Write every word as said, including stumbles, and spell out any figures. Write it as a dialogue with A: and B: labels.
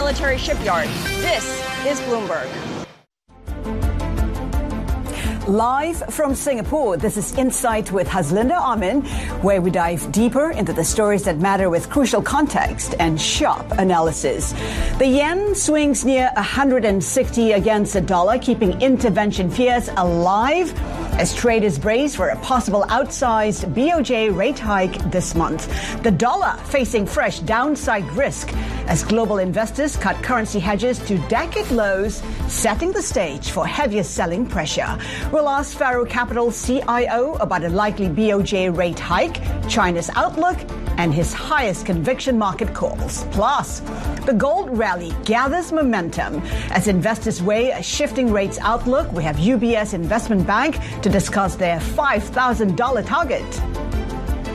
A: military shipyard. This is Bloomberg.
B: Live from Singapore, this is Insight with Haslinda Amin, where we dive deeper into the stories that matter with crucial context and sharp analysis. The yen swings near one hundred sixty against the dollar, keeping intervention fears alive as traders brace for a possible outsized B O J rate hike this month. The dollar facing fresh downside risk as global investors cut currency hedges to decade lows, setting the stage for heavier selling pressure. We'll ask Faro Capital C I O about a likely B O J rate hike, China's outlook, and his highest conviction market calls. Plus, the gold rally gathers momentum as investors weigh a shifting rates outlook. We have U B S Investment Bank to discuss their five thousand dollars target.